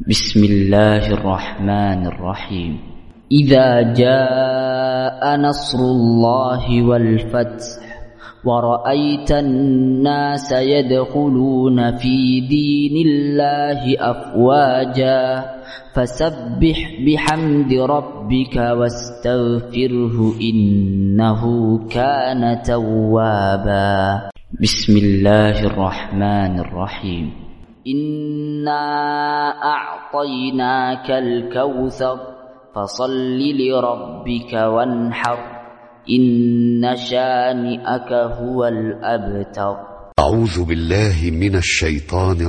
بسم الله الرحمن الرحيم. إذا جاء نصر الله والفتح ورأيت الناس يدخلون في دين الله أفواجا فسبح بحمد ربك واستغفره إنه كان توابا. بسم الله الرحمن الرحيم. إنا أعطيناك الكوثر فصل لربك وانحر إن شانئك هو الأبتر. أعوذ بالله من الشيطان